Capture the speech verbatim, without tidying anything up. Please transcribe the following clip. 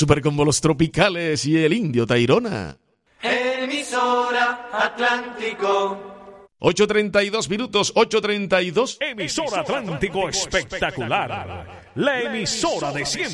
Supercombo Los Tropicales y el Indio Tairona. Emisora Atlántico. ocho treinta y dos minutos, ocho treinta y dos. Emisora Atlántico espectacular. La emisora de siempre.